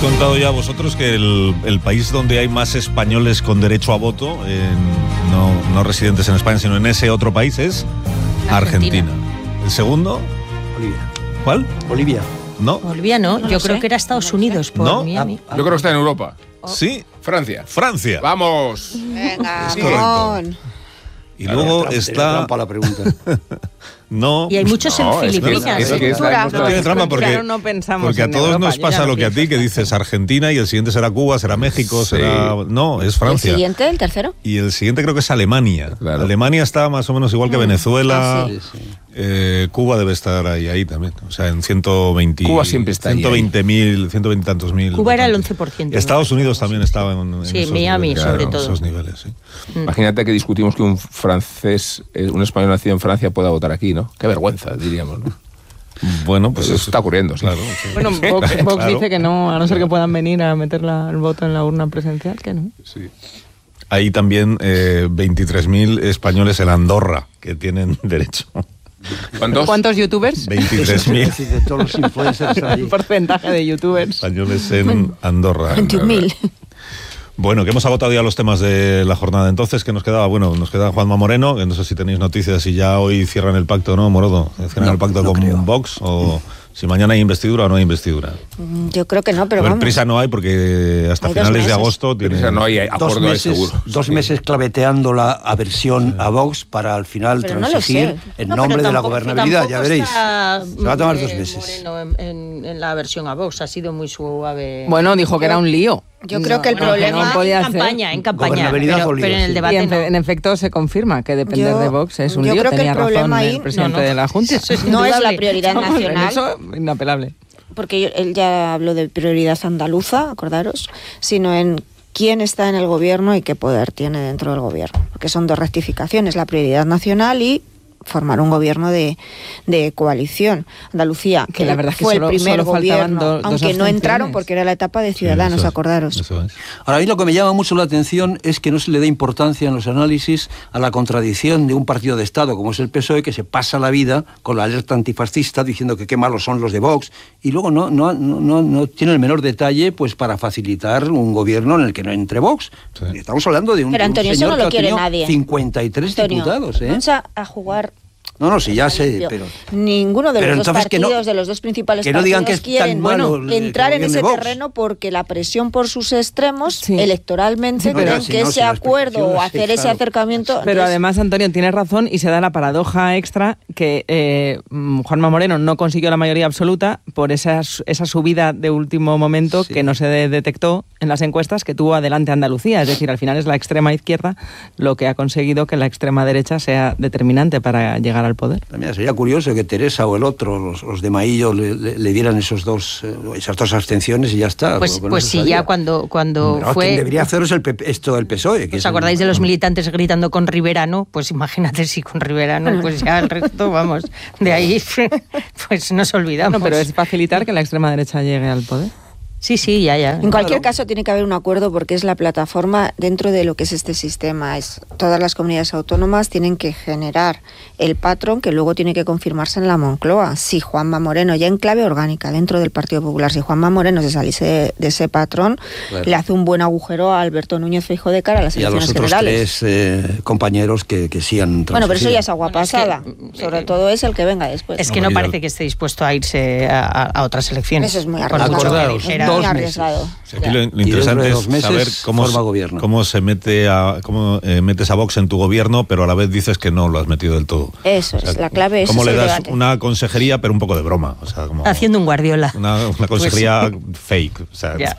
contado ya vosotros que el país donde hay más españoles con derecho a voto, no residentes en España, sino en ese otro país, es Argentina. ¿El segundo? Bolivia. ¿Cuál? Bolivia. No. Bolivia no, yo creo que era Estados Unidos por ¿No? Miami. Yo creo que está en Europa. Sí. Francia. ¡Vamos! Venga, Es correcto. Y luego está... trampa la pregunta. No. Y hay muchos en Filipinas. es que No tiene trampa porque, Claro, no pensamos porque a en todos Europa, nos yo pasa ya lo no que a ti, pienso. que dices Argentina y el siguiente será Cuba, será México, Sí. será... No, es ¿El Francia. siguiente, el tercero? Y el siguiente creo que es Alemania. Claro. Alemania está más o menos igual que Venezuela. Sí, sí. Cuba debe estar ahí también. O sea, en 120... Cuba siempre está ahí. 120.000, 120 y tantos mil. Cuba era el votantes. 11%. Estados Unidos también estaba en Sí, esos Miami, niveles, sobre en todo. esos niveles, sí. Imagínate que discutimos que un francés, un español nacido en Francia pueda votar aquí, ¿no? Qué vergüenza, diríamos, ¿no? Bueno, pues Eso está ocurriendo, sí. Claro, sí. Bueno, Vox Claro. dice que no, a no ser que puedan venir a meter el voto en la urna presencial, que no. Sí. Hay también 23.000 españoles en Andorra que tienen derecho. ¿Cuántos youtubers? 23.000 Es decir, de todos los influencers allí. El porcentaje de youtubers. españoles en Andorra. 21.000. Bueno, que hemos agotado ya los temas de la jornada. Entonces, ¿qué nos quedaba? Bueno, nos queda Juanma Moreno, que no sé si tenéis noticias, si ya hoy cierran el pacto, ¿no, Morodo? ¿Cierran el pacto con creo. Vox? ¿O si mañana hay investidura o no hay investidura? Yo creo que no, pero A ver, vamos. prisa no hay porque hasta Hay 2 finales de meses. agosto tiene... O sea, no hay acuerdo ahí seguro. Dos meses claveteando la aversión a Vox para al final Pero no lo transigir sé. en No, nombre pero de la tampoco- gobernabilidad, ya tampoco veréis. está, Se va a tomar 2 meses. Moreno en la versión a Vox, ha sido muy suave. Bueno, dijo que era un lío. Yo creo que el Bueno, problema... no podía en campaña, Gobernabilidad o lío, pero en el sí. debate Y no. en efecto se confirma que depender Yo- de Vox es un yo lío. creo que el Tenía razón problema ahí- el presidente No, de la Junta. eso es No es la indudable. prioridad Vamos, en nacional. eso, inapelable. Porque él ya habló de prioridad andaluza, acordaros, sino en quién está en el gobierno y qué poder tiene dentro del gobierno. Porque son 2 rectificaciones, la prioridad nacional y formar un gobierno de coalición. Andalucía, Que la verdad es que fue solo- el primer solo faltaban gobierno, dos aunque no abstenciones. entraron porque era la etapa de Ciudadanos, Eso es, acordaros. eso es. Ahora, a mí lo que me llama mucho la atención es que no se le da importancia en los análisis a la contradicción de un partido de Estado como es el PSOE, que se pasa la vida con la alerta antifascista diciendo que qué malos son los de Vox, y luego no tiene el menor detalle pues para facilitar un gobierno en el que no entre Vox. Sí. Estamos hablando de un, Pero, Antonio, un eso señor no lo que ha quiere tenido nadie. 53 Antonio, diputados. vamos a jugar... No, sí, ya sé, limpio. pero... Ninguno de Pero los dos entonces que no- partidos, de los 2 principales que no digan que partidos es tan quieren malo entrar que en ese gobierne Vox. terreno porque la presión por sus extremos Sí. electoralmente Sí, pero creen si que no, ese si la acuerdo o explicación es hacer ese claro. acercamiento... Pero entonces, además, Antonio, tienes razón y se da la paradoja extra que Juanma Moreno no consiguió la mayoría absoluta por esa subida de último momento Sí. que no se detectó en las encuestas que tuvo adelante Andalucía. Es decir, al final es la extrema izquierda lo que ha conseguido que la extrema derecha sea determinante para llegar al poder. También sería curioso que Teresa o el otro, los de Maillo, le dieran esas 2 abstenciones y ya está. Pues Con eso sí, salía. ya cuando Pero fue... quien debería hacer es el PSOE. Que ¿Os acordáis de los militantes gritando con Riverano? Pues imagínate si con Riverano, pues ya el resto, vamos, de ahí pues nos olvidamos. No, pero es facilitar que la extrema derecha llegue al poder. Sí, ya. En cualquier caso tiene que haber un acuerdo porque es la plataforma dentro de lo que es este sistema. Todas las comunidades autónomas tienen que generar el patrón que luego tiene que confirmarse en la Moncloa. Si Juanma Moreno, ya en clave orgánica dentro del Partido Popular, si Juanma Moreno se saliese de ese patrón, Claro. le hace un buen agujero a Alberto Núñez Feijóo de cara a las y a los elecciones otros generales. 3 compañeros que sí han Bueno, pero eso ya es transigido. agua Bueno, es que, pasada. Sobre todo es el que venga después. Es que no parece que esté dispuesto a irse a otras elecciones. Eso es muy Por mucho que Acordaos, dijera. 2 muy meses. arriesgado. O sea, aquí Ya. lo Y dentro interesante de es 2 meses saber forma gobierno. cómo se mete cómo metes a Vox en tu gobierno, pero a la vez dices que no lo has metido del todo. Eso es, la clave es cómo ese le das debate. una consejería, pero un poco de broma. O sea, como Haciendo un Guardiola. una consejería fake. O sea, Ya.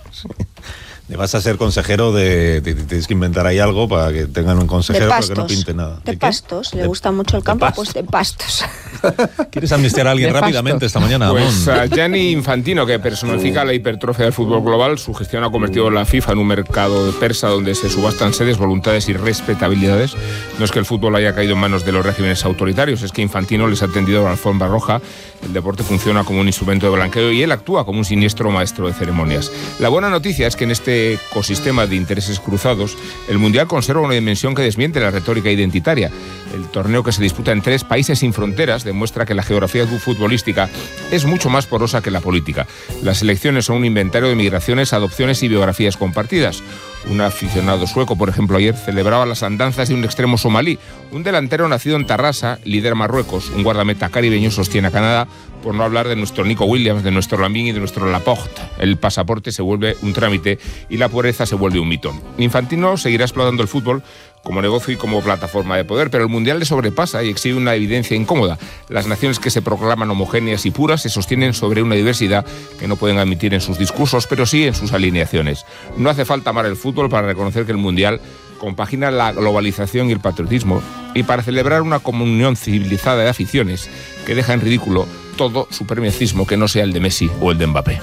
le vas a ser consejero tienes que inventar ahí algo para que tengan un consejero De pero pastos. que no pinte nada. De qué? pastos. Le De- gusta mucho el de campo, pastos. pues de pastos. ¿Quieres amnistiar a alguien De rápidamente pastos. esta mañana, Pues Amón? a Gianni Infantino, que personifica la hipertrofia del fútbol global, su gestión ha convertido la FIFA en un mercado persa donde se subastan sedes, voluntades y respetabilidades. No es que el fútbol haya caído en manos de los regímenes autoritarios, es que Infantino les ha tendido la alfombra roja. El deporte funciona como un instrumento de blanqueo y él actúa como un siniestro maestro de ceremonias. La buena noticia es que en este este ecosistema de intereses cruzados, el Mundial conserva una dimensión que desmiente la retórica identitaria. El torneo, que se disputa en 3 países sin fronteras, demuestra que la geografía futbolística es mucho más porosa que la política. Las selecciones son un inventario de migraciones, adopciones y biografías compartidas. Un aficionado sueco, por ejemplo, ayer celebraba las andanzas de un extremo somalí. Un delantero nacido en Tarrasa lidera Marruecos. Un guardameta caribeño sostiene a Canadá, por no hablar de nuestro Nico Williams, de nuestro Lamine y de nuestro Laporte. El pasaporte se vuelve un trámite y la pureza se vuelve un mito. Infantino seguirá explotando el fútbol como negocio y como plataforma de poder, pero el Mundial le sobrepasa y exhibe una evidencia incómoda. Las naciones que se proclaman homogéneas y puras se sostienen sobre una diversidad que no pueden admitir en sus discursos, pero sí en sus alineaciones. No hace falta amar el fútbol para reconocer que el Mundial compagina la globalización y el patriotismo, y para celebrar una comunión civilizada de aficiones que deja en ridículo todo supremacismo que no sea el de Messi o el de Mbappé.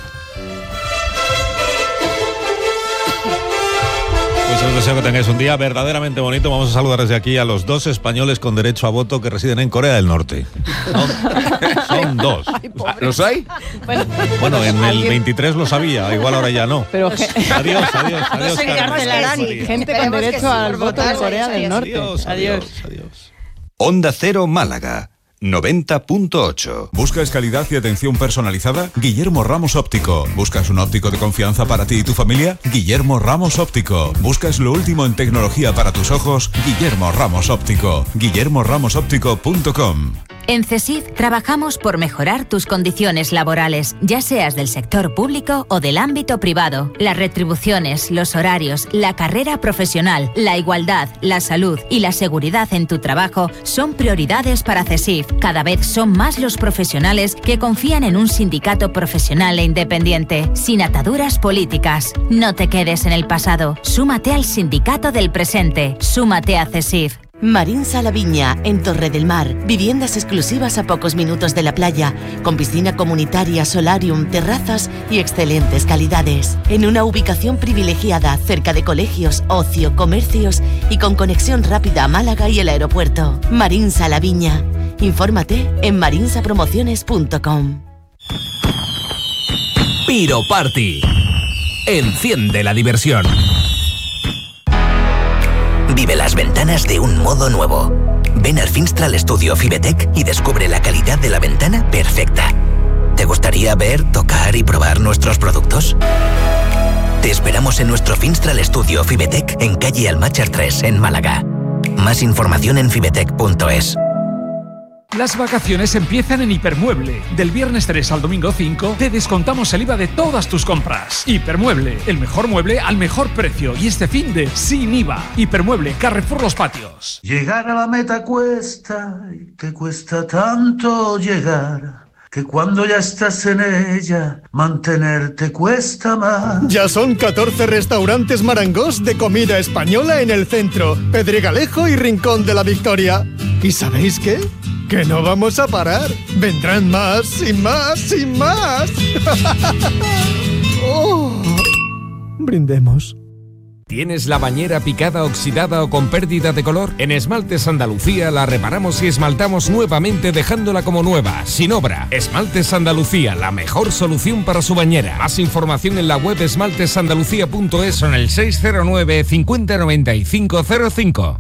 Pues os deseo que tengáis un día verdaderamente bonito. Vamos a saludar desde aquí a los 2 españoles con derecho a voto que residen en Corea del Norte. Son 2. ¿Los hay? Bueno, en el 23 lo sabía, igual ahora ya no. Pero Adiós. No se encarcelarán. gente con derecho al voto de Corea del Norte. Adiós. Onda Cero Málaga 90.8. ¿Buscas calidad y atención personalizada? Guillermo Ramos Óptico. ¿Buscas un óptico de confianza para ti y tu familia? Guillermo Ramos Óptico. ¿Buscas lo último en tecnología para tus ojos? Guillermo Ramos Óptico. guillermoramosoptico.com. En CESIF trabajamos por mejorar tus condiciones laborales, ya seas del sector público o del ámbito privado. Las retribuciones, los horarios, la carrera profesional, la igualdad, la salud y la seguridad en tu trabajo son prioridades para CESIF. Cada vez son más los profesionales que confían en un sindicato profesional e independiente, sin ataduras políticas. No te quedes en el pasado. Súmate al sindicato del presente. Súmate a CESIF. Marinsa La Viña, en Torre del Mar. Viviendas exclusivas a pocos minutos de la playa, con piscina comunitaria, solarium, terrazas y excelentes calidades. En una ubicación privilegiada, cerca de colegios, ocio, comercios y con conexión rápida a Málaga y el aeropuerto. Marinsa La Viña. Infórmate en marinsapromociones.com. Piro Party. Enciende la diversión. Vive las ventanas de un modo nuevo. Ven al Finstral Studio Fibetec y descubre la calidad de la ventana perfecta. ¿Te gustaría ver, tocar y probar nuestros productos? Te esperamos en nuestro Finstral Studio Fibetec en calle Almáchar 3, en Málaga. Más información en fibetec.es. Las vacaciones empiezan en Hipermueble. Del viernes 3 al domingo 5 te descontamos el IVA de todas tus compras. Hipermueble, el mejor mueble al mejor precio. Y este finde sin IVA. Hipermueble, Carrefour Los Patios. Llegar a la meta cuesta y te cuesta tanto llegar, que cuando ya estás en ella, mantenerte cuesta más. Ya son 14 restaurantes Marangós de comida española en el centro, Pedregalejo y Rincón de la Victoria. ¿Y sabéis qué? Que no vamos a parar. Vendrán más y más y más. Oh. Brindemos. ¿Tienes la bañera picada, oxidada o con pérdida de color? En Esmaltes Andalucía la reparamos y esmaltamos nuevamente dejándola como nueva, sin obra. Esmaltes Andalucía, la mejor solución para su bañera. Más información en la web esmaltesandalucía.es o en el 609 50 95 05.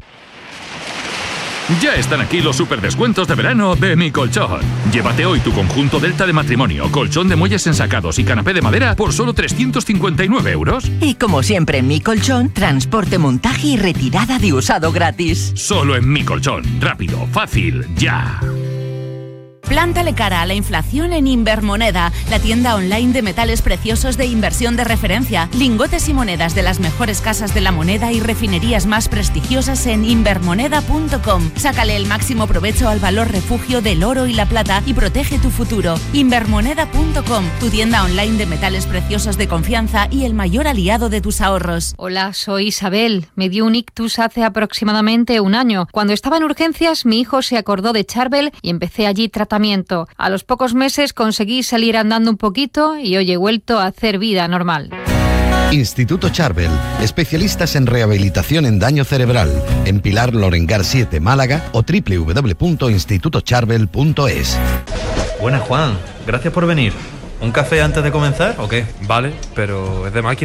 Ya están aquí los superdescuentos de verano de Mi Colchón. Llévate hoy tu conjunto Delta de matrimonio, colchón de muelles ensacados y canapé de madera por solo 359 euros. Y como siempre en Mi Colchón, transporte, montaje y retirada de usado gratis. Solo en Mi Colchón. Rápido, fácil, ya. Plántale cara a la inflación en Invermoneda, la tienda online de metales preciosos de inversión de referencia. Lingotes y monedas de las mejores casas de la moneda y refinerías más prestigiosas en invermoneda.com. Sácale el máximo provecho al valor refugio del oro y la plata y protege tu futuro. Invermoneda.com, tu tienda online de metales preciosos de confianza y el mayor aliado de tus ahorros. Hola, soy Isabel. Me dio un ictus hace aproximadamente un año. Cuando estaba en urgencias, mi hijo se acordó de Charbel y empecé allí tratamiento. A los pocos meses conseguí salir andando un poquito y hoy he vuelto a hacer vida normal. Instituto Charbel, especialistas en rehabilitación en daño cerebral, en Pilar Lorengar 7, Málaga o www.institutocharbel.es. Buenas, Juan. Gracias por venir. ¿Un café antes de comenzar o qué? Vale, pero es de máquina.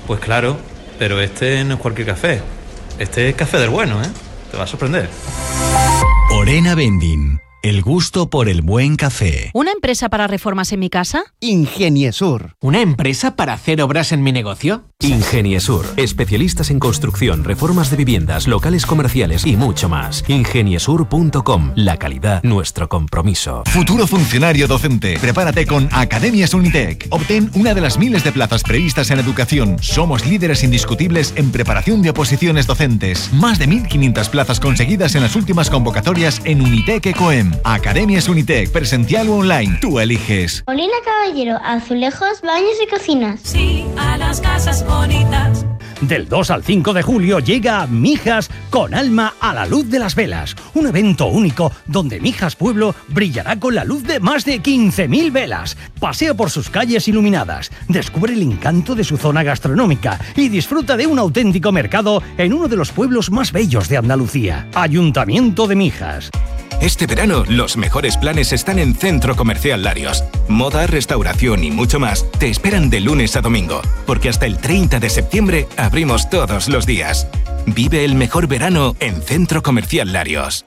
Pues claro, pero este no es cualquier café. Este es café del bueno, ¿eh? Te va a sorprender. Orena Vending. El gusto por el buen café. ¿Una empresa para reformas en mi casa? Ingeniesur. ¿Una empresa para hacer obras en mi negocio? Ingeniesur. Especialistas en construcción, reformas de viviendas, locales comerciales y mucho más. Ingeniesur.com. La calidad, nuestro compromiso. Futuro funcionario docente. Prepárate con Academias Unitec. Obtén una de las miles de plazas previstas en educación. Somos líderes indiscutibles en preparación de oposiciones docentes. Más de 1.500 plazas conseguidas en las últimas convocatorias en Unitec Ecoem. Academias Unitec, presencial o online. Tú eliges. Molina Caballero, azulejos, baños y cocinas. Sí, a las casas bonitas. Del 2 al 5 de julio llega Mijas con alma a la luz de las velas. Un evento único donde Mijas Pueblo brillará con la luz de más de 15.000 velas. Pasea por sus calles iluminadas, descubre el encanto de su zona gastronómica y disfruta de un auténtico mercado en uno de los pueblos más bellos de Andalucía. Ayuntamiento de Mijas. Este verano, los mejores planes están en Centro Comercial Larios. Moda, restauración y mucho más te esperan de lunes a domingo, porque hasta el 30 de septiembre abrimos todos los días. Vive el mejor verano en Centro Comercial Larios.